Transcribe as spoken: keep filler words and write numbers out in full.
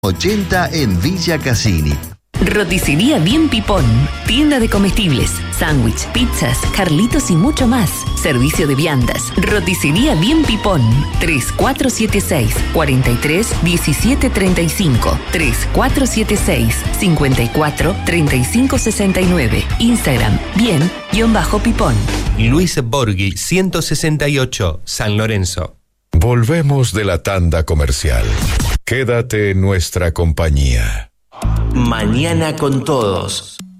ochenta en Villa Cassini. Roticería Bien Pipón, tienda de comestibles, sándwich, pizzas, Carlitos y mucho más. Servicio de viandas. Roticería Bien Pipón. tres cuatro siete seis, cuatro tres, uno siete tres cinco. tres cuatro siete seis, cinco cuatro, tres cinco seis nueve. Instagram, bien-pipón. Luis Borghi, ciento sesenta y ocho, San Lorenzo. Volvemos de la tanda comercial. Quédate en nuestra compañía. Mañana con todos.